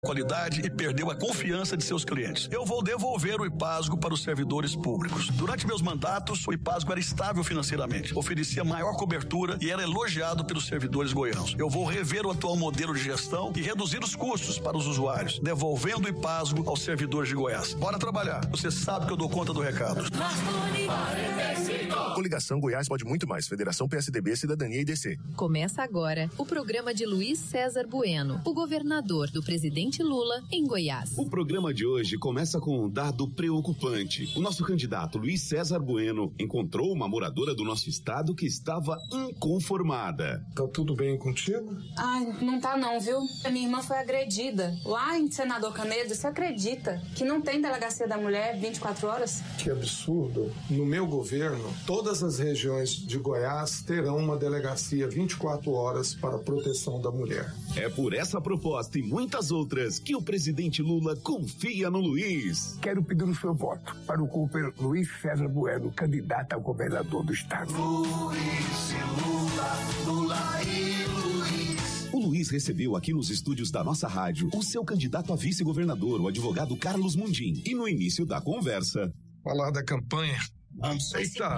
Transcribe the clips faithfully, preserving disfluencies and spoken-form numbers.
qualidade e perdeu a confiança de seus clientes. Eu vou devolver o IPASGO para os servidores públicos. Durante meus mandatos, o IPASGO era estável financeiramente, oferecia maior cobertura e era elogiado pelos servidores goianos. Eu vou rever o atual modelo de gestão e reduzir os custos para os usuários, devolvendo o IPASGO aos servidores de Goiás. Bora trabalhar. Você sabe que eu dou conta do recado. Coligação Goiás pode muito mais. Federação P S D B, Cidadania e D C. Começa agora o programa de Luiz César Bueno, o governador do presidente Lula em Goiás. O programa de hoje começa com um dado preocupante. O nosso candidato Luiz César Bueno encontrou uma moradora do nosso estado que estava inconformada. Tá tudo bem contigo? Ai, não tá não, viu? A minha irmã foi agredida lá em Senador Canedo. Você acredita que não tem delegacia da mulher vinte e quatro horas? Que absurdo. No meu governo, todas as regiões de Goiás terão uma delegacia vinte e quatro horas para a proteção da mulher. É por essa proposta e muitas outras que o presidente Lula confia no Luiz. Quero pedir o seu voto para o companheiro Luiz César Bueno, candidato ao governador do estado. Luiz e Lula, Lula e Luiz. O Luiz recebeu aqui nos estúdios da nossa rádio o seu candidato a vice-governador, o advogado Carlos Mundim. E no início da conversa... Falar da campanha. Vamos. Eita.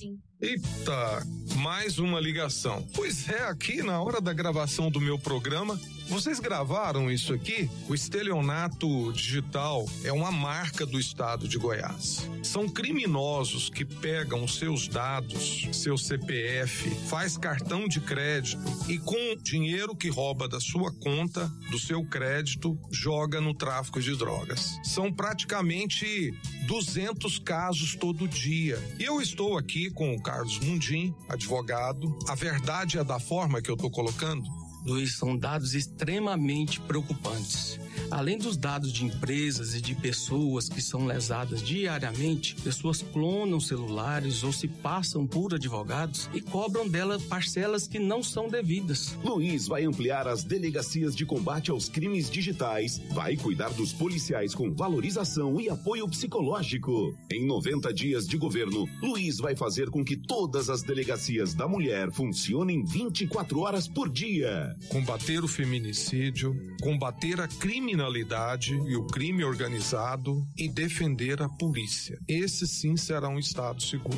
Eita, mais uma ligação. Pois é, aqui na hora da gravação do meu programa, vocês gravaram isso aqui? O estelionato digital é uma marca do estado de Goiás. São criminosos que pegam seus dados, seu C P F, faz cartão de crédito e com dinheiro que rouba da sua conta, do seu crédito, joga no tráfico de drogas. São praticamente duzentos casos todo dia. E eu estou aqui com o Carlos Mundim, advogado. A verdade é da forma que eu estou colocando? Luiz, são dados extremamente preocupantes. Além dos dados de empresas e de pessoas que são lesadas diariamente, pessoas clonam celulares ou se passam por advogados e cobram dela parcelas que não são devidas. Luiz vai ampliar as delegacias de combate aos crimes digitais, vai cuidar dos policiais com valorização e apoio psicológico. Em noventa dias de governo, Luiz vai fazer com que todas as delegacias da mulher funcionem vinte e quatro horas por dia. Combater o feminicídio, combater a criminalidade e o crime organizado e defender a polícia. Esse sim será um estado seguro.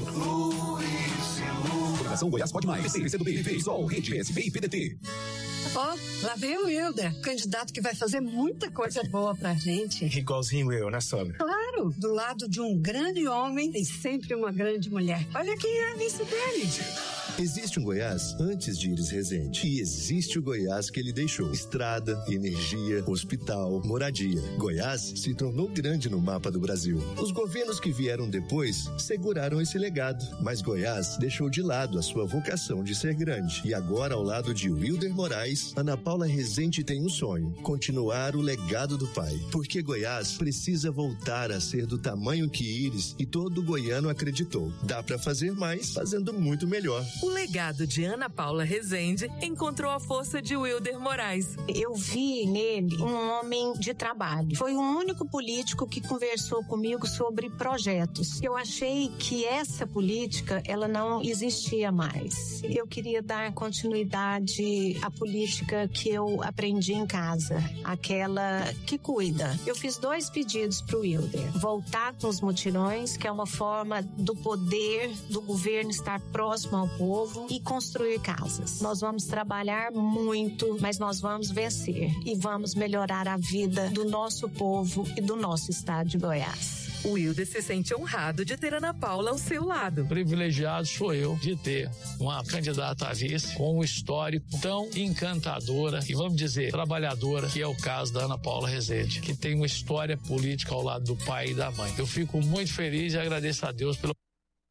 Luiz e Lula. Coligação Goiás pode mais. P C do B, P SOL, Rede, P S B e P D T. Ó, oh, lá vem o Wilder, candidato que vai fazer muita coisa boa pra gente. Igualzinho eu, né, sogra? Claro, do lado de um grande homem tem sempre uma grande mulher. Olha quem é a vice dele. Existe um Goiás antes de Iris Rezende. E existe o Goiás que ele deixou. Estrada, energia, hospital, moradia. Goiás se tornou grande no mapa do Brasil. Os governos que vieram depois seguraram esse legado. Mas Goiás deixou de lado a sua vocação de ser grande. E agora, ao lado de Wilder Moraes, Ana Paula Rezende tem um sonho: continuar o legado do pai. Porque Goiás precisa voltar a ser do tamanho que Iris e todo goiano acreditou. Dá pra fazer mais, fazendo muito melhor. O legado de Ana Paula Rezende encontrou a força de Wilder Moraes. Eu vi nele um homem de trabalho. Foi o único político que conversou comigo sobre projetos. Eu achei que essa política, ela não existia mais. Eu queria dar continuidade à política que eu aprendi em casa, aquela que cuida. Eu fiz dois pedidos pro Wilder: voltar com os mutirões, que é uma forma do poder do governo estar próximo ao povo, e construir casas. Nós vamos trabalhar muito, mas nós vamos vencer e vamos melhorar a vida do nosso povo e do nosso estado de Goiás. O Wilder se sente honrado de ter Ana Paula ao seu lado. Privilegiado sou eu de ter uma candidata a vice com um histórico tão encantadora e, vamos dizer, trabalhadora, que é o caso da Ana Paula Rezende, que tem uma história política ao lado do pai e da mãe. Eu fico muito feliz e agradeço a Deus pelo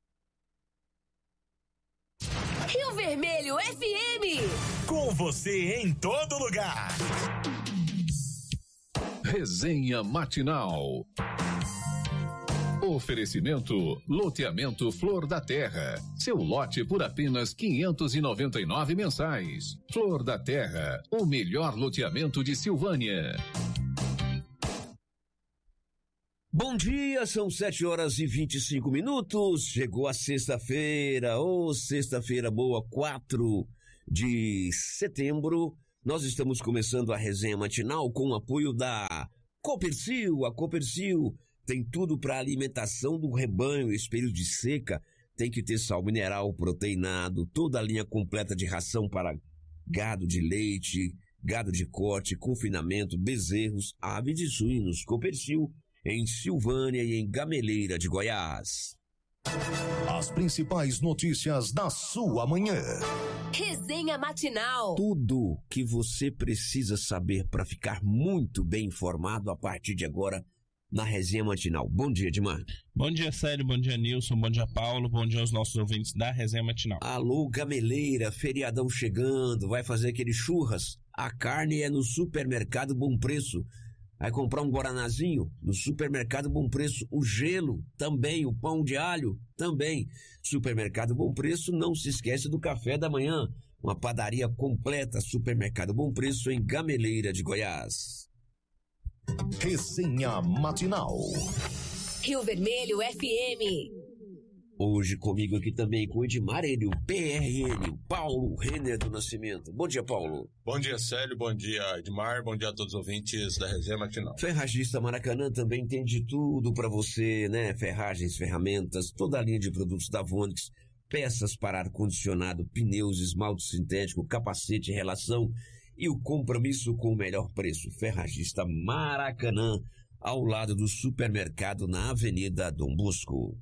Rio Vermelho F M. Com você em todo lugar. Resenha matinal. Oferecimento Loteamento Flor da Terra. Seu lote por apenas quinhentos e noventa e nove mensais. Flor da Terra, o melhor loteamento de Silvânia. Bom dia, são sete horas e vinte e cinco minutos. Chegou a sexta-feira, ô, oh, sexta-feira boa, quatro de setembro. Nós estamos começando a resenha matinal com o apoio da Copercil. A Copercil tem tudo para alimentação do rebanho. Esse período de seca tem que ter sal mineral, proteinado, toda a linha completa de ração para gado de leite, gado de corte, confinamento, bezerros, aves e suínos. Copercil em Silvânia e em Gameleira de Goiás. As principais notícias da sua manhã. Resenha matinal. Tudo que você precisa saber para ficar muito bem informado a partir de agora na Resenha Matinal. Bom dia, Edmar. Bom dia, Célio. Bom dia, Nilson. Bom dia, Paulo. Bom dia aos nossos ouvintes da Resenha Matinal. Alô, Gameleira, feriadão chegando, vai fazer aquele churras? A carne é no Supermercado Bom Preço. Vai comprar um guaranazinho no Supermercado Bom Preço. O gelo também, o pão de alho também. Supermercado Bom Preço, não se esquece do café da manhã. Uma padaria completa, Supermercado Bom Preço em Gameleira de Goiás. Resenha Matinal. Rio Vermelho F M. Hoje comigo aqui também com o Edmar, ele, o P R N, o Paulo Renner do Nascimento. Bom dia, Paulo. Bom dia, Célio. Bom dia, Edmar. Bom dia a todos os ouvintes da Resenha Matinal. Ferragista Maracanã também tem de tudo para você, né? Ferragens, ferramentas, toda a linha de produtos da Vonix, peças para ar-condicionado, pneus, esmalte sintético, capacete, relação e o compromisso com o melhor preço. Ferragista Maracanã, ao lado do supermercado na Avenida Dom Bosco.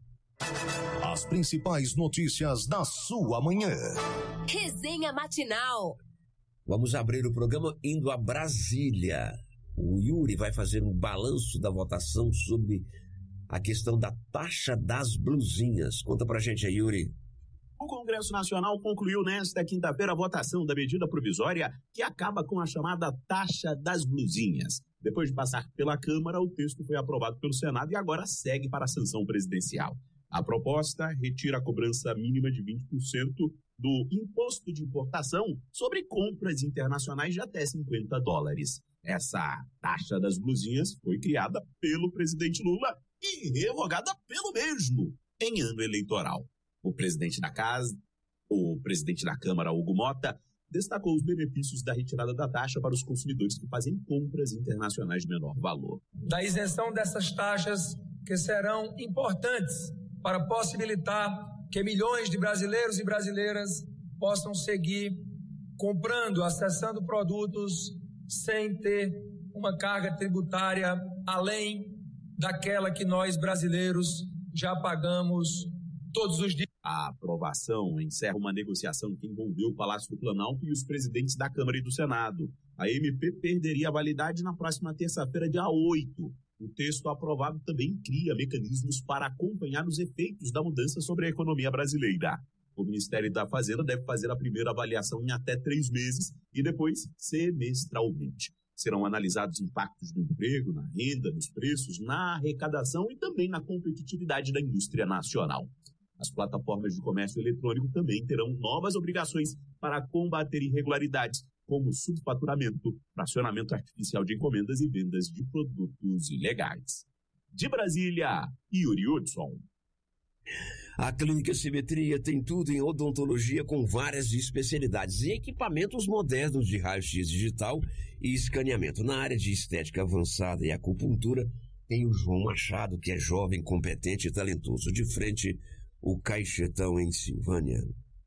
As principais notícias da sua manhã. Resenha matinal. Vamos abrir o programa indo a Brasília. O Yuri vai fazer um balanço da votação sobre a questão da taxa das blusinhas. Conta pra gente aí, Yuri. O Congresso Nacional concluiu nesta quinta-feira a votação da medida provisória que acaba com a chamada taxa das blusinhas. Depois de passar pela Câmara, o texto foi aprovado pelo Senado e agora segue para a sanção presidencial. A proposta retira a cobrança mínima de vinte por cento do imposto de importação sobre compras internacionais de até cinquenta dólares. Essa taxa das blusinhas foi criada pelo presidente Lula e revogada pelo mesmo em ano eleitoral. O presidente da Casa, o presidente da Câmara, Hugo Mota, destacou os benefícios da retirada da taxa para os consumidores que fazem compras internacionais de menor valor. Da isenção dessas taxas que serão importantes para possibilitar que milhões de brasileiros e brasileiras possam seguir comprando, acessando produtos sem ter uma carga tributária além daquela que nós brasileiros já pagamos todos os dias. A aprovação encerra uma negociação que envolveu o Palácio do Planalto e os presidentes da Câmara e do Senado. A M P perderia a validade na próxima terça-feira, dia oito. O texto aprovado também cria mecanismos para acompanhar os efeitos da mudança sobre a economia brasileira. O Ministério da Fazenda deve fazer a primeira avaliação em até três meses e depois semestralmente. Serão analisados impactos no emprego, na renda, nos preços, na arrecadação e também na competitividade da indústria nacional. As plataformas de comércio eletrônico também terão novas obrigações para combater irregularidades, como subfaturamento, fracionamento artificial de encomendas e vendas de produtos ilegais. De Brasília, Yuri Hudson. A Clínica Simetria tem tudo em odontologia com várias especialidades e equipamentos modernos de raio-x digital e escaneamento. Na área de estética avançada e acupuntura, tem o João Machado, que é jovem, competente e talentoso. De frente, o Caixetão em Silvânia.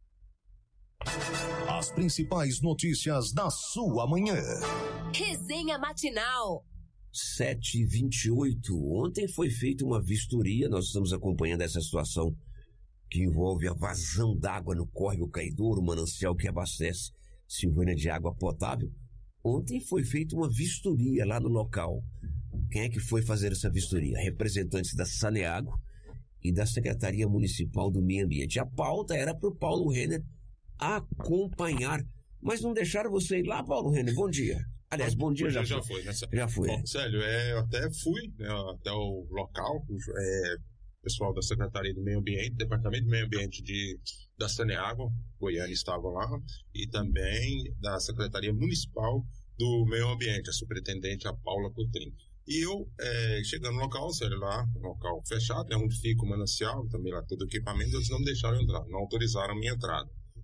As principais notícias da sua manhã. Resenha matinal. sete e vinte e oito. Ontem foi feita uma vistoria, nós estamos acompanhando essa situação que envolve a vazão d'água no córrego Caidouro, o manancial que abastece Silvânia de água potável. Ontem foi feita uma vistoria lá no local. Quem é que foi fazer essa vistoria? Representantes da Saneago e da Secretaria Municipal do Meio Ambiente. A pauta era para o Paulo Renner acompanhar, mas não deixaram você ir lá, Paulo Renner. Bom dia. Aliás, bom dia, já, já foi. Já foi, né, Célio? Já foi. Bom, Célio, é, eu até fui, né, até o local, é, pessoal da Secretaria do Meio Ambiente, Departamento do Meio Ambiente de, da Saneago, Goiânia, estavam lá, e também da Secretaria Municipal do Meio Ambiente, a superintendente, a Paula Coutrinho. E eu, é, chegando no local, Célio, lá, no local fechado, é onde fica o manancial, também lá todo o equipamento, eles não me deixaram entrar, não autorizaram a minha entrada.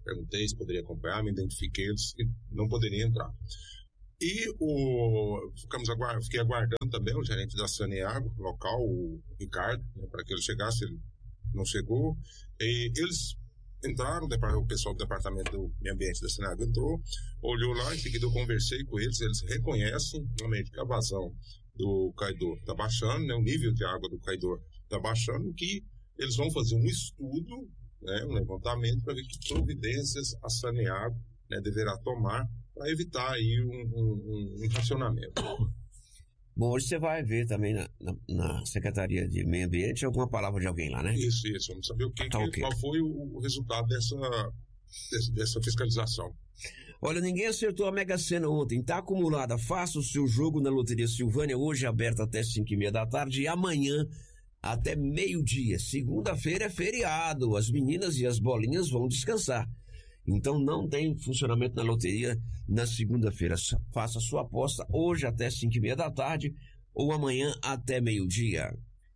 perguntei se poderia acompanhar, me identifiquei, eles não poderiam entrar. E o, ficamos aguard, fiquei aguardando também o gerente da Saneago, local, o Ricardo, né, para que ele chegasse, ele não chegou. E eles entraram, o pessoal do departamento do meio ambiente da Saneago entrou, olhou lá, em seguida eu conversei com eles, eles reconhecem realmente que a vazão do Caidor está baixando, né, o nível de água do Caidor está baixando, que eles vão fazer um estudo, né, um levantamento para ver que providências a Saneago, né, deverá tomar para evitar aí um, um, um racionamento. Bom, hoje você vai ver também na, na, na Secretaria de Meio Ambiente alguma palavra de alguém lá, né? Isso, isso. Vamos saber o que, tá, que, okay. qual foi o, o resultado dessa, dessa, dessa fiscalização. Olha, ninguém acertou a Mega Sena ontem. Tá acumulada. Faça o seu jogo na Loteria Silvânia, hoje aberta até cinco e meia da tarde e amanhã até meio-dia. Segunda-feira é feriado. As meninas e as bolinhas vão descansar. Então não tem funcionamento na loteria na segunda-feira. Faça sua aposta hoje até cinco e meia da tarde ou amanhã até meio-dia.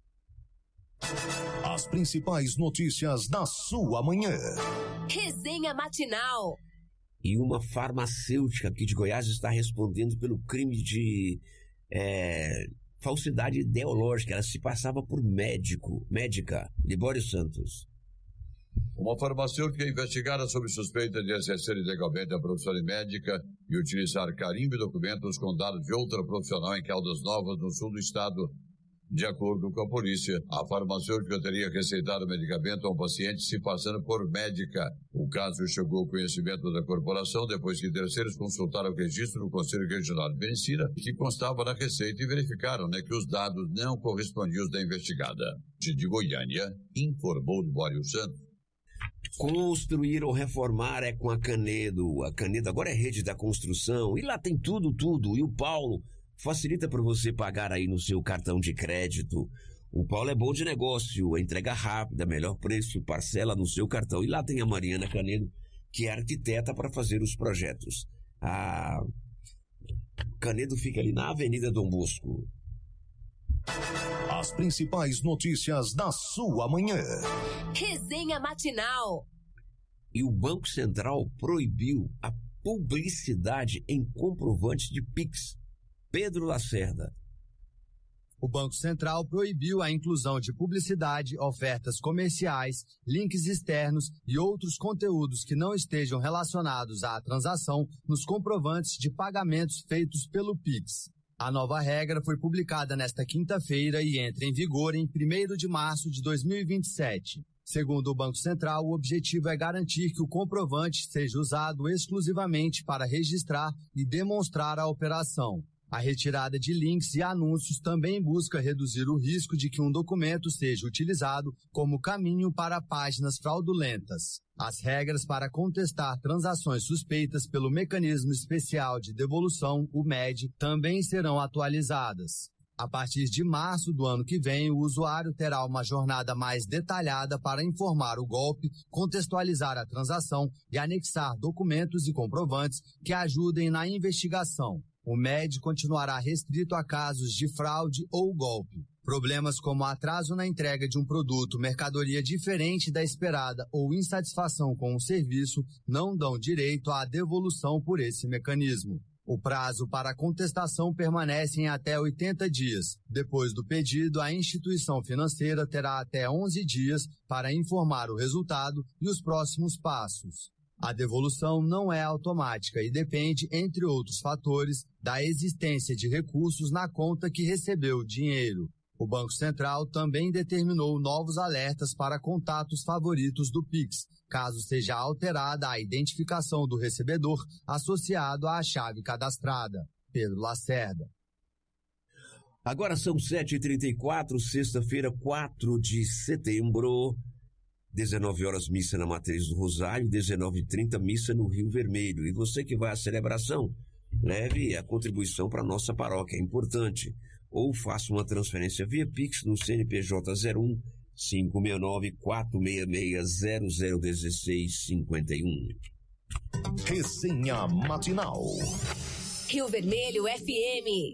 As principais notícias da sua manhã. Resenha Matinal. E uma farmacêutica aqui de Goiás está respondendo pelo crime de é, falsidade ideológica. Ela se passava por médico, médica, Libório Santos. Uma farmacêutica investigada sob suspeita de exercer ilegalmente a profissão de médica e utilizar carimbo e documentos com dados de outra profissional em Caldas Novas, no sul do estado. De acordo com a polícia, a farmacêutica teria receitado medicamento a um paciente se passando por médica. O caso chegou ao conhecimento da corporação depois que terceiros consultaram o registro do Conselho Regional de Medicina, que constava na receita, e verificaram, né, que os dados não correspondiam aos da investigada. De Goiânia, informou Libório Santos. Construir ou reformar é com a Canedo. A Canedo agora é rede da construção e lá tem tudo, tudo. E o Paulo facilita para você pagar aí no seu cartão de crédito. O Paulo é bom de negócio, entrega rápida, melhor preço, parcela no seu cartão. E lá tem a Mariana Canedo, que é arquiteta para fazer os projetos. A Canedo fica ali na Avenida Dom Bosco. As principais notícias da sua manhã. Resenha Matinal. E o Banco Central proibiu a publicidade em comprovantes de Pix. Pedro Lacerda. O Banco Central proibiu a inclusão de publicidade, ofertas comerciais, links externos e outros conteúdos que não estejam relacionados à transação nos comprovantes de pagamentos feitos pelo Pix. A nova regra foi publicada nesta quinta-feira e entra em vigor em primeiro de março de dois mil e vinte e sete. Segundo o Banco Central, o objetivo é garantir que o comprovante seja usado exclusivamente para registrar e demonstrar a operação. A retirada de links e anúncios também busca reduzir o risco de que um documento seja utilizado como caminho para páginas fraudulentas. As regras para contestar transações suspeitas pelo Mecanismo Especial de Devolução, o M E D, também serão atualizadas. A partir de março do ano que vem, o usuário terá uma jornada mais detalhada para informar o golpe, contextualizar a transação e anexar documentos e comprovantes que ajudem na investigação. O M E D continuará restrito a casos de fraude ou golpe. Problemas como atraso na entrega de um produto, mercadoria diferente da esperada ou insatisfação com o serviço não dão direito à devolução por esse mecanismo. O prazo para a contestação permanece em até oitenta dias. Depois do pedido, a instituição financeira terá até onze dias para informar o resultado e os próximos passos. A devolução não é automática e depende, entre outros fatores, da existência de recursos na conta que recebeu o dinheiro. O Banco Central também determinou novos alertas para contatos favoritos do Pix, caso seja alterada a identificação do recebedor associado à chave cadastrada. Pedro Lacerda. Agora são sete e trinta e quatro, sexta-feira, quatro de setembro. dezenove horas, missa na Matriz do Rosário, dezenove e trinta, missa no Rio Vermelho. E você que vai à celebração, leve a contribuição para a nossa paróquia, é importante. Ou faça uma transferência via Pix no C N P J zero um cinco seis nove quatro seis seis zero zero um seis cinco um. Resenha Matinal. Rio Vermelho F M.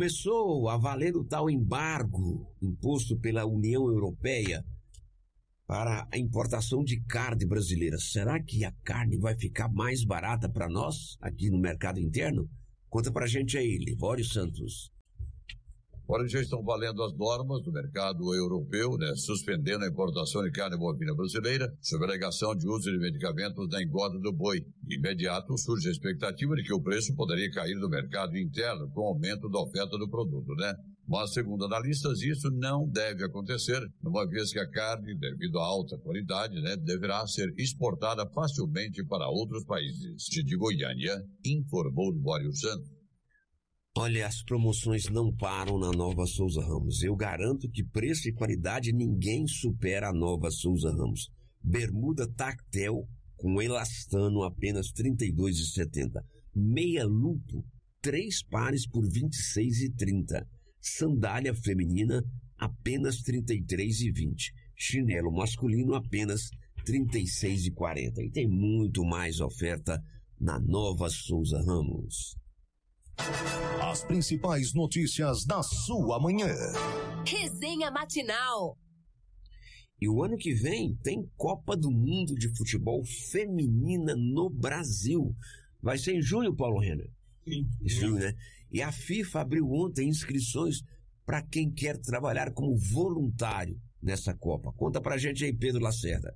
Começou a valer o tal embargo imposto pela União Europeia para a importação de carne brasileira. Será que a carne vai ficar mais barata para nós aqui no mercado interno? Conta pra gente aí, Libório Santos. Olha, já estão valendo as normas do mercado europeu, né, suspendendo a importação de carne bovina brasileira sob alegação de uso de medicamentos na engorda do boi. De imediato surge a expectativa de que o preço poderia cair no mercado interno com o aumento da oferta do produto, né? Mas, segundo analistas, isso não deve acontecer, uma vez que a carne, devido à alta qualidade, né, deverá ser exportada facilmente para outros países. De Goiânia, informou Libório Santos. Olha, as promoções não param na Nova Souza Ramos. Eu garanto que preço e qualidade ninguém supera a Nova Souza Ramos. Bermuda tactel com elastano apenas trinta e dois reais e setenta centavos. Meia lupo, três pares por vinte e seis reais e trinta centavos. Sandália feminina, apenas trinta e três reais e vinte centavos. Chinelo masculino, apenas trinta e seis reais e quarenta centavos. E tem muito mais oferta na Nova Souza Ramos. As principais notícias da sua manhã. Resenha Matinal. E o ano que vem tem Copa do Mundo de Futebol Feminina no Brasil. Vai ser em junho, Paulo Renner? Sim. Junho, né? E a FIFA abriu ontem inscrições para quem quer trabalhar como voluntário nessa Copa. Conta pra gente aí, Pedro Lacerda.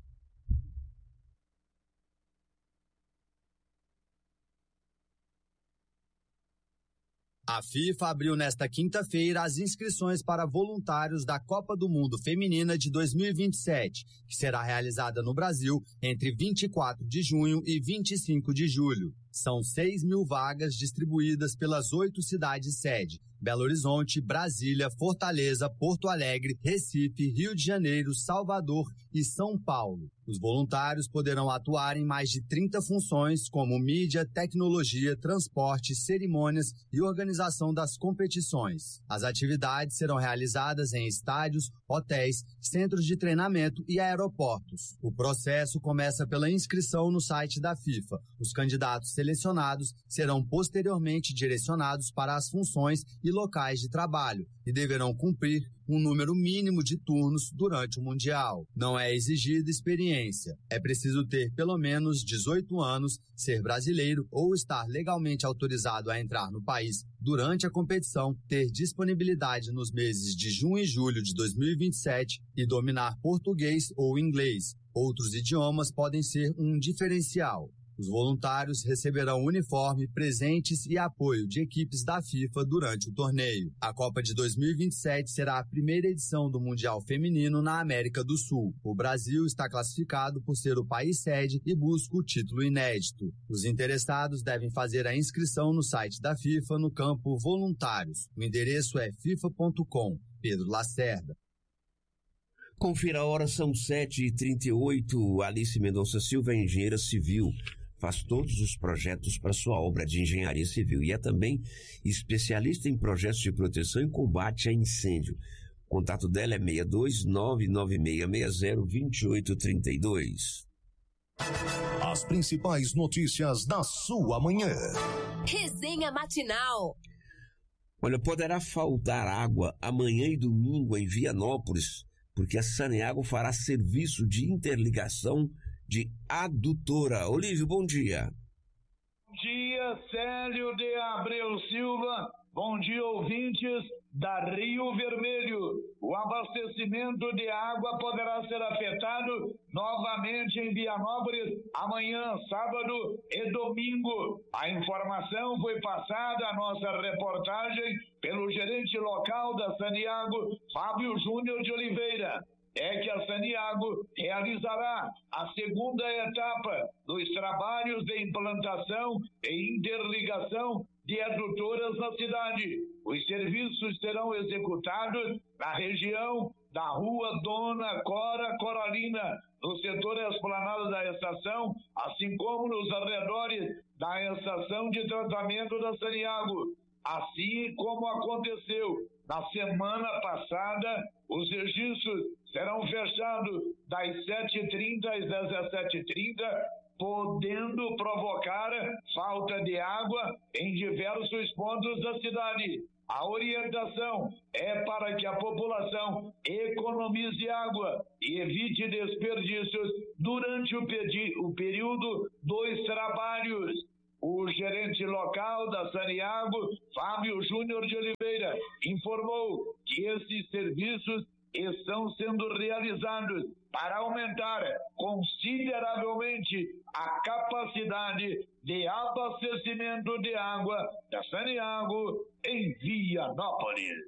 A FIFA abriu nesta quinta-feira as inscrições para voluntários da Copa do Mundo Feminina de dois mil e vinte e sete, que será realizada no Brasil entre vinte e quatro de junho e vinte e cinco de julho. São seis mil vagas distribuídas pelas oito cidades sede: Belo Horizonte, Brasília, Fortaleza, Porto Alegre, Recife, Rio de Janeiro, Salvador e São Paulo. Os voluntários poderão atuar em mais de trinta funções, como mídia, tecnologia, transporte, cerimônias e organização das competições. As atividades serão realizadas em estádios, hotéis, centros de treinamento e aeroportos. O processo começa pela inscrição no site da FIFA. Os candidatos selecionados serão posteriormente direcionados para as funções e locais de trabalho e deverão cumprir um número mínimo de turnos durante o Mundial. Não é exigida experiência. É preciso ter pelo menos dezoito anos, ser brasileiro ou estar legalmente autorizado a entrar no país durante a competição, ter disponibilidade nos meses de junho e julho de dois mil e vinte e sete e dominar português ou inglês. Outros idiomas podem ser um diferencial. Os voluntários receberão uniforme, presentes e apoio de equipes da FIFA durante o torneio. A Copa de dois mil e vinte e sete será a primeira edição do Mundial Feminino na América do Sul. O Brasil está classificado por ser o país sede e busca o título inédito. Os interessados devem fazer a inscrição no site da FIFA no campo Voluntários. O endereço é fifa ponto com. Pedro Lacerda. Confira a hora, são sete e trinta e oito. Alice Mendonça Silva é engenheira civil. Faz todos os projetos para sua obra de engenharia civil e é também especialista em projetos de proteção e combate a incêndio. O contato dela é seis dois nove nove seis seis zero dois oito três dois. As principais notícias da sua manhã. Resenha Matinal. Olha, poderá faltar água amanhã e domingo em Vianópolis, porque a Saneago fará serviço de interligação de adutora. Olívio, bom dia. Bom dia, Célio de Abreu Silva. Bom dia, ouvintes da Rio Vermelho. O abastecimento de água poderá ser afetado novamente em Vianópolis amanhã, sábado e domingo. A informação foi passada à nossa reportagem pelo gerente local da Saneago, Fábio Júnior de Oliveira. É que a Saneago realizará a segunda etapa dos trabalhos de implantação e interligação de adutoras na cidade. Os serviços serão executados na região da Rua Dona Cora Coralina, no setor esplanada da estação, assim como nos arredores da estação de tratamento da Saneago. Assim como aconteceu na semana passada, os registros serão fechados das sete e trinta às dezessete e trinta, podendo provocar falta de água em diversos pontos da cidade. A orientação é para que a população economize água e evite desperdícios durante o, pedi- o período dos trabalhos. O gerente local da Saniago, Fábio Júnior de Oliveira, informou que esses serviços estão sendo realizados para aumentar consideravelmente a capacidade de abastecimento de água da Saniago em Vianópolis.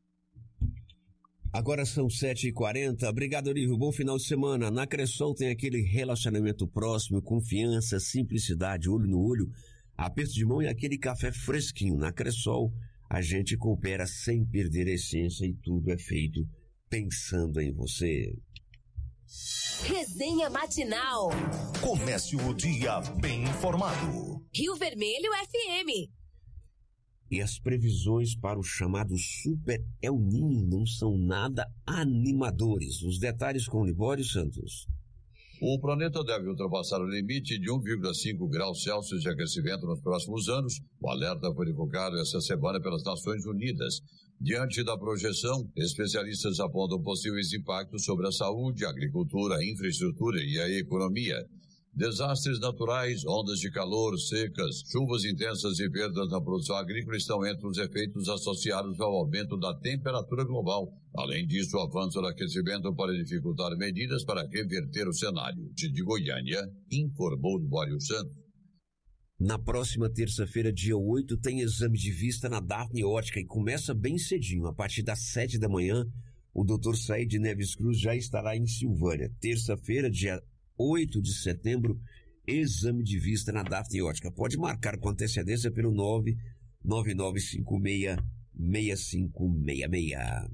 Agora são sete e quarenta. Obrigado, Olívio. Bom final de semana. Na Cressol tem aquele relacionamento próximo, confiança, simplicidade, olho no olho, aperto de mão e aquele café fresquinho. Na Cressol, a gente coopera sem perder a essência e tudo é feito pensando em você. Resenha Matinal. Comece o dia bem informado. Rio Vermelho F M. E as previsões para o chamado Super El Niño não são nada animadores. Os detalhes com Libório Santos. O planeta deve ultrapassar o limite de um vírgula cinco graus Celsius de aquecimento nos próximos anos. O alerta foi divulgado esta semana pelas Nações Unidas. Diante da projeção, especialistas apontam possíveis impactos sobre a saúde, a agricultura, a infraestrutura e a economia. Desastres naturais, ondas de calor, secas, chuvas intensas e perdas na produção agrícola estão entre os efeitos associados ao aumento da temperatura global. Além disso, o avanço do aquecimento pode dificultar medidas para reverter o cenário. De Goiânia, informou Libório Santos. Na próxima terça-feira, dia oito, tem exame de vista na Daphne Ótica e começa bem cedinho. A partir das sete da manhã, o doutor Said Neves Cruz já estará em Silvânia. Terça-feira, dia oito de setembro, exame de vista na Daphne Ótica. Pode marcar com antecedência pelo nove nove nove cinco seis seis cinco seis seis.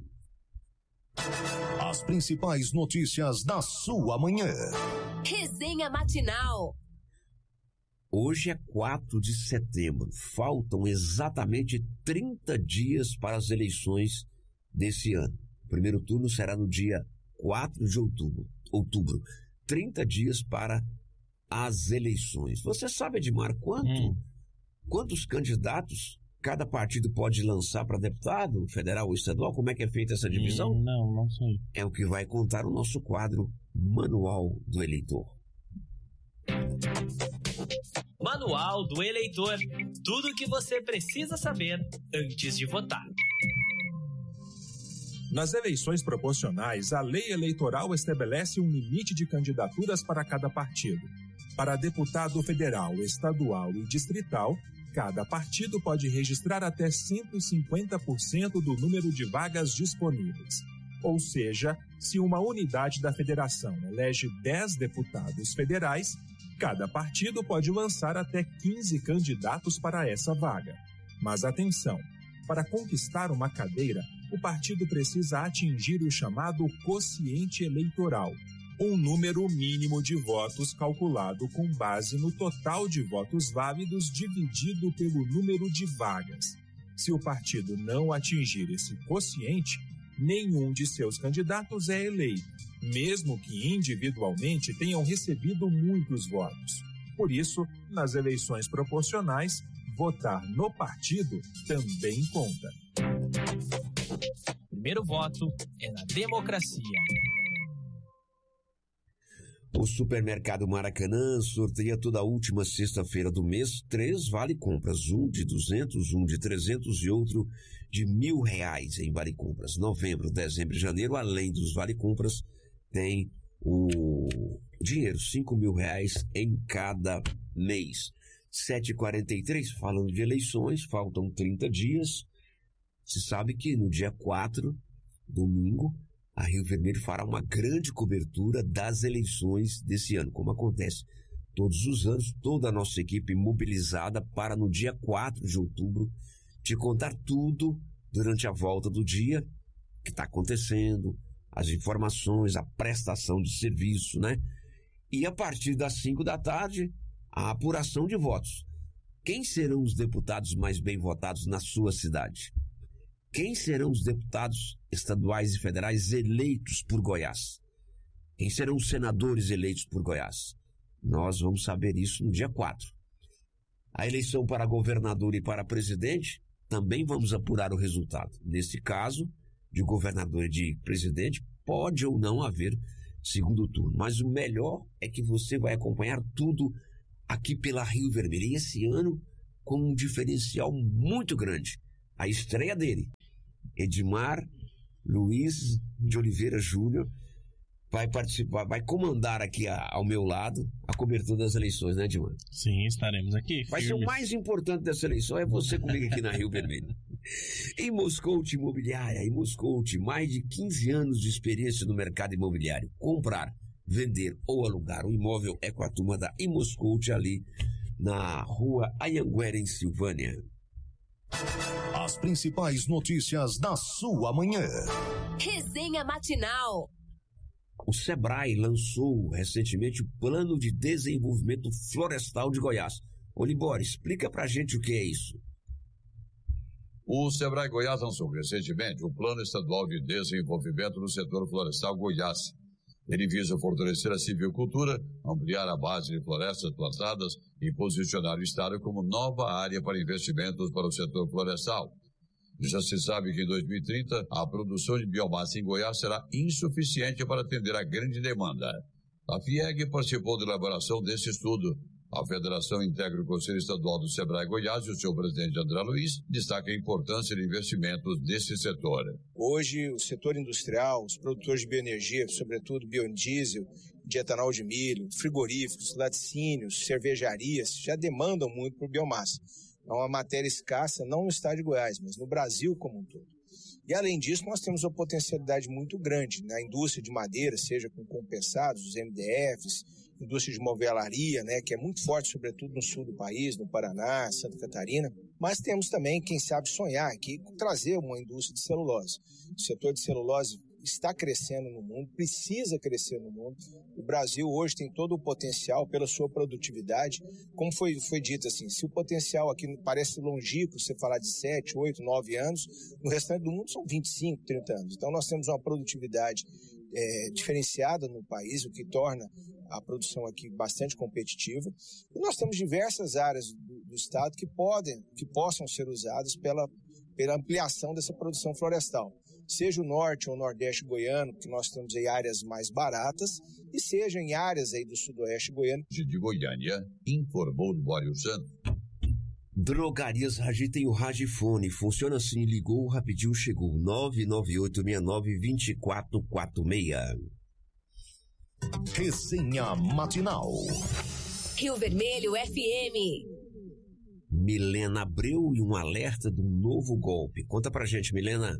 As principais notícias da sua manhã. Resenha Matinal. Hoje é quatro de setembro. Faltam exatamente trinta dias para as eleições desse ano. O primeiro turno será no dia quatro de outubro. outubro. trinta dias para as eleições. Você sabe, Edmar, quanto, hum. quantos candidatos cada partido pode lançar para deputado federal ou estadual? Como é que é feita essa divisão? Hum, não, não sei. É o que vai contar o nosso quadro Manual do Eleitor. Manual do Eleitor. Tudo o que você precisa saber antes de votar. Nas eleições proporcionais, a lei eleitoral estabelece um limite de candidaturas para cada partido. Para deputado federal, estadual e distrital, cada partido pode registrar até cento e cinquenta por cento do número de vagas disponíveis. Ou seja, se uma unidade da federação elege dez deputados federais, cada partido pode lançar até quinze candidatos para essa vaga. Mas atenção, para conquistar uma cadeira, o partido precisa atingir o chamado quociente eleitoral, um número mínimo de votos calculado com base no total de votos válidos dividido pelo número de vagas. Se o partido não atingir esse quociente, nenhum de seus candidatos é eleito, mesmo que individualmente tenham recebido muitos votos. Por isso, nas eleições proporcionais, votar no partido também conta. Primeiro voto é na democracia. O supermercado Maracanã sorteia toda a última sexta-feira do mês três vale-compras, um de duzentos, um de trezentos e outro de mil reais em vale-compras. Novembro, dezembro e janeiro, além dos vale-compras, tem o dinheiro, cinco mil reais em cada mês. sete e quarenta e três, falando de eleições, faltam trinta dias. Se sabe que no dia quatro, domingo, a Rio Vermelho fará uma grande cobertura das eleições desse ano, como acontece todos os anos, toda a nossa equipe mobilizada para no dia quatro de outubro te contar tudo durante a volta do dia que está acontecendo, as informações, a prestação de serviço, né? E a partir das cinco da tarde, a apuração de votos. Quem serão os deputados mais bem votados na sua cidade? Quem serão os deputados estaduais e federais eleitos por Goiás? Quem serão os senadores eleitos por Goiás? Nós vamos saber isso no dia quatro. A eleição para governador e para presidente também vamos apurar o resultado. Nesse caso, de governador e de presidente, pode ou não haver segundo turno. Mas o melhor é que você vai acompanhar tudo aqui pela Rio Vermelho. E esse ano, com um diferencial muito grande. A estreia dele, Edmar Luiz de Oliveira Júnior, vai participar, vai comandar aqui a, ao meu lado a cobertura das eleições, né, Edmar? Sim, estaremos aqui. Vai ser o mais importante dessa eleição, é você comigo aqui na Rio Vermelho. Em Moscoute Imobiliária, em Moscoute, mais de quinze anos de experiência no mercado imobiliário. Comprar, vender ou alugar um imóvel é com a turma da Moscoute ali na rua Anhanguera, em Silvânia. As principais notícias da sua manhã. Resenha Matinal. O Sebrae lançou recentemente o Plano de Desenvolvimento Florestal de Goiás. Olibora, explica pra gente o que é isso. O Sebrae Goiás lançou recentemente o Plano Estadual de Desenvolvimento no Setor Florestal Goiás. Ele visa fortalecer a silvicultura, ampliar a base de florestas plantadas e posicionar o Estado como nova área para investimentos para o setor florestal. Já se sabe que em dois mil e trinta a produção de biomassa em Goiás será insuficiente para atender a grande demanda. A FIEG participou da elaboração desse estudo. A Federação integra o Conselho Estadual do Sebrae Goiás e o seu presidente André Luiz destaca a importância de investimentos desse setor. Hoje, o setor industrial, os produtores de bioenergia, sobretudo biodiesel, de etanol de milho, frigoríficos, laticínios, cervejarias, já demandam muito por biomassa. É uma matéria escassa não no estado de Goiás, mas no Brasil como um todo. E, além disso, nós temos uma potencialidade muito grande na indústria de madeira, seja com compensados, os M D Fs, indústria de movelaria, né, que é muito forte, sobretudo no sul do país, no Paraná, Santa Catarina. Mas temos também, quem sabe, sonhar aqui, trazer uma indústria de celulose. O setor de celulose está crescendo no mundo, precisa crescer no mundo. O Brasil hoje tem todo o potencial pela sua produtividade. Como foi, foi dito assim, se o potencial aqui parece longínquo, você falar de sete, oito, nove anos, no restante do mundo são vinte e cinco, trinta anos. Então nós temos uma produtividade é, diferenciada no país, o que torna a produção aqui bastante competitiva. E nós temos diversas áreas do, do estado que podem, que possam ser usadas pela, pela ampliação dessa produção florestal. Seja o norte ou o nordeste goiano, que nós temos aí áreas mais baratas, e seja em áreas aí do sudoeste goiano. De Goiânia, informou Libório Santos. Drogarias Ragi tem o Ragifone. Funciona assim, ligou, rapidinho chegou. nove nove oito seis nove dois quatro quatro seis. Resenha Matinal. Rio Vermelho F M. Milena Abreu e um alerta do novo golpe. Conta pra gente, Milena.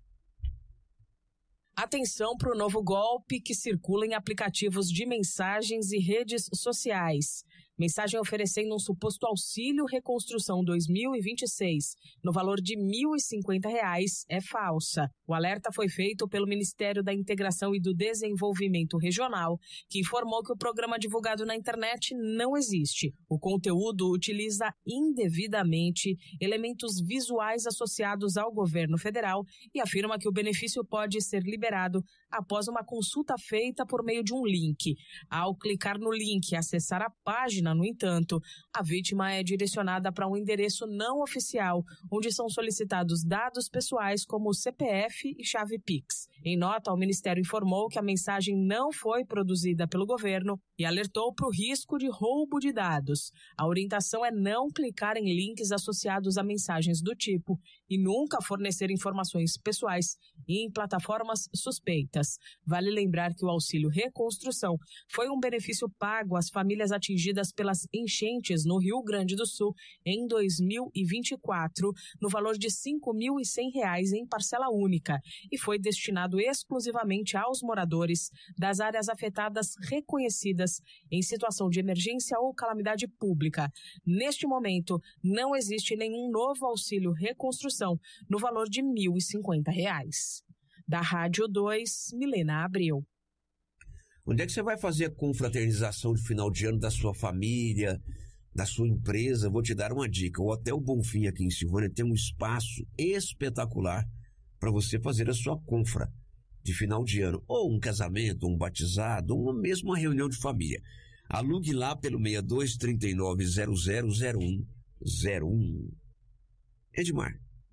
Atenção para o novo golpe que circula em aplicativos de mensagens e redes sociais. Mensagem oferecendo um suposto auxílio reconstrução dois mil e vinte e seis no valor de mil e cinquenta reais é falsa. O alerta foi feito pelo Ministério da Integração e do Desenvolvimento Regional, que informou que o programa divulgado na internet não existe. O conteúdo utiliza indevidamente elementos visuais associados ao governo federal e afirma que o benefício pode ser liberado após uma consulta feita por meio de um link. Ao clicar no link e acessar a página, no entanto, a vítima é direcionada para um endereço não oficial, onde são solicitados dados pessoais como C P F e chave Pix. Em nota, o Ministério informou que a mensagem não foi produzida pelo governo e alertou para o risco de roubo de dados. A orientação é não clicar em links associados a mensagens do tipo e nunca fornecer informações pessoais em plataformas suspeitas. Vale lembrar que o Auxílio Reconstrução foi um benefício pago às famílias atingidas pelas enchentes no Rio Grande do Sul em dois mil e vinte e quatro, no valor de cinco mil e cem reais em parcela única, e foi destinado exclusivamente aos moradores das áreas afetadas reconhecidas em situação de emergência ou calamidade pública. Neste momento, não existe nenhum novo Auxílio Reconstrução no valor de mil e cinquenta reais. Da Rádio dois, Milena Abreu. Onde é que você vai fazer a confraternização de final de ano da sua família, da sua empresa? Vou te dar uma dica. O Hotel Bonfim aqui em Silvânia tem um espaço espetacular para você fazer a sua confra de final de ano, ou um casamento, ou um batizado, ou mesmo uma reunião de família. Alugue lá pelo seis dois três nove zero zero zero um zero um. Edmar,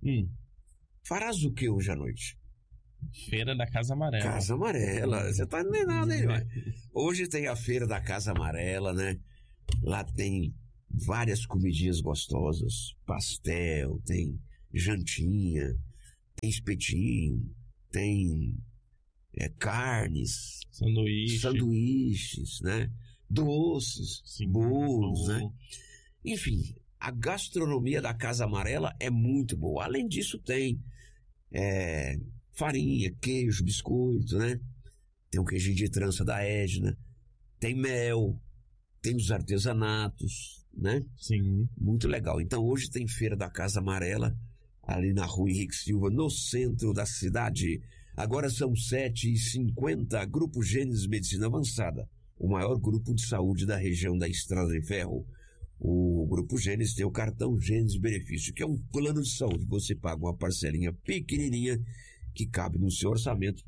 Hum. Farás o que hoje à noite? Feira da Casa Amarela. Casa Amarela, você tá enganado aí, velho. Hoje tem a Feira da Casa Amarela, né? Lá tem várias comidinhas gostosas, pastel, tem jantinha, tem espetinho, tem é, carnes, sanduíche. sanduíches, né? Doces, Sim, bolos, bom. né? Enfim, a gastronomia da Casa Amarela é muito boa. Além disso, tem é, farinha, queijo, biscoito, né? Tem o queijinho de trança da Edna, tem mel, tem os artesanatos, né? Sim. Muito legal. Então, hoje tem Feira da Casa Amarela, ali na Rua Henrique Silva, no centro da cidade. Agora são sete e cinquenta, Grupo Gênesis Medicina Avançada, o maior grupo de saúde da região da Estrada de Ferro. O Grupo Gênesis tem o cartão Gênesis Benefício, que é um plano de saúde. Você paga uma parcelinha pequenininha que cabe no seu orçamento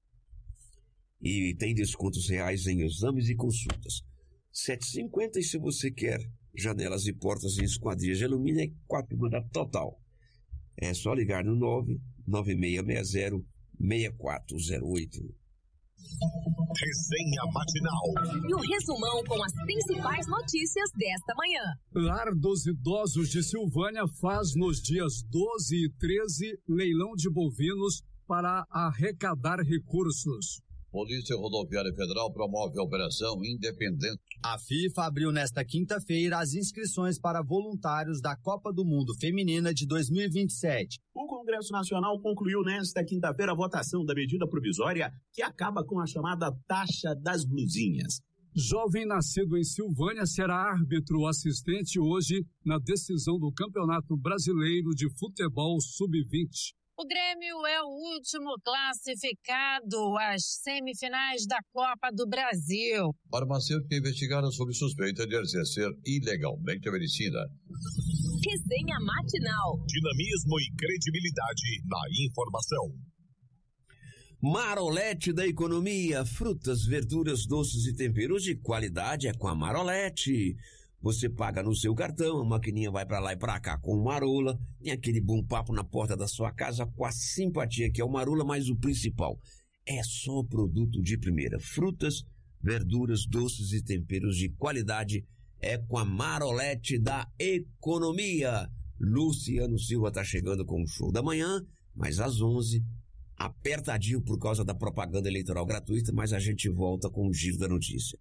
e tem descontos reais em exames e consultas. sete e cinquenta, e se você quer janelas e portas em esquadrias de alumínio, é quatro manda total. É só ligar no nove nove seis seis zero seis quatro zero oito. Resenha Matinal. E o resumão com as principais notícias desta manhã. Lar dos Idosos de Silvânia faz nos dias doze e treze leilão de bovinos para arrecadar recursos. Polícia Rodoviária Federal promove a Operação Independente. A FIFA abriu nesta quinta-feira as inscrições para voluntários da Copa do Mundo Feminina de dois mil e vinte e sete. O Congresso Nacional concluiu nesta quinta-feira a votação da medida provisória que acaba com a chamada taxa das blusinhas. Jovem nascido em Silvânia será árbitro assistente hoje na decisão do Campeonato Brasileiro de Futebol sub vinte. O Grêmio é o último classificado às semifinais da Copa do Brasil. Farmacêutica investigada sob suspeita de exercer ilegalmente a medicina. Resenha Matinal. Dinamismo e credibilidade na informação. Marolete da economia, frutas, verduras, doces e temperos de qualidade é com a Marolete. Você paga no seu cartão, a maquininha vai para lá e para cá com o Marola, tem aquele bom papo na porta da sua casa com a simpatia que é o Marola, mas o principal é só produto de primeira. Frutas, verduras, doces e temperos de qualidade é com a Marolete da economia. Luciano Silva está chegando com o show da manhã, mas às onze, apertadinho por causa da propaganda eleitoral gratuita, mas a gente volta com o giro da notícia.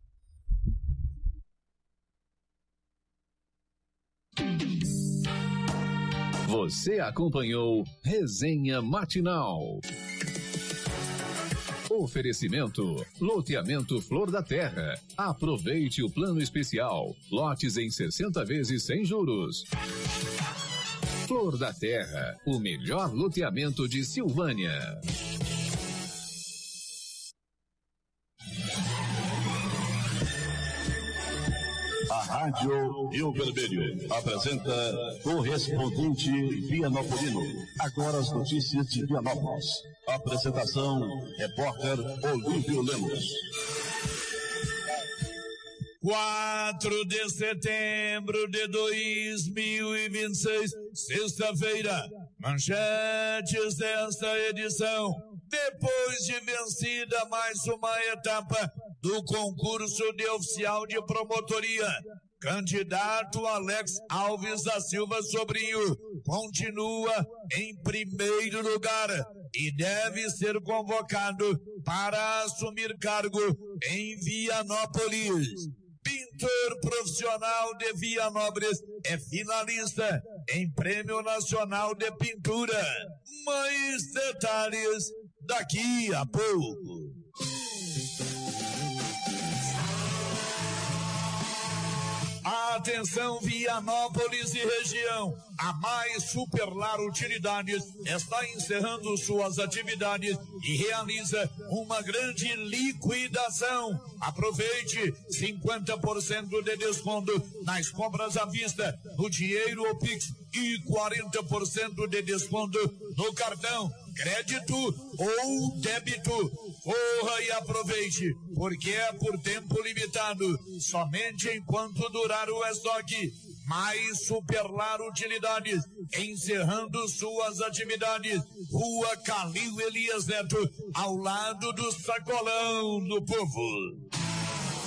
Você acompanhou Resenha Matinal. Oferecimento: Loteamento Flor da Terra. Aproveite o plano especial. Lotes em sessenta vezes sem juros. Flor da Terra, o melhor loteamento de Silvânia. A Rádio Rio Vermelho apresenta Correspondente Vianopolino. Agora as notícias de Vianópolis. Apresentação: repórter Olívio Lemos. quatro de setembro de dois mil e vinte e seis, sexta-feira. Manchetes desta edição. Depois de vencida mais uma etapa do concurso de oficial de promotoria, candidato Alex Alves da Silva Sobrinho continua em primeiro lugar e deve ser convocado para assumir cargo em Vianópolis. Pintor profissional de Vianópolis é finalista em Prêmio Nacional de Pintura. Mais detalhes daqui a pouco. Atenção Vianópolis e região, a Mais Superlar Utilidades está encerrando suas atividades e realiza uma grande liquidação. Aproveite cinquenta por cento de desconto nas compras à vista, no dinheiro ou Pix e quarenta por cento de desconto no cartão, crédito ou débito. Corra e aproveite, porque é por tempo limitado, somente enquanto durar o estoque. mais Superlar Utilidades, encerrando suas atividades. Rua Calil Elias Neto, ao lado do Sacolão do Povo.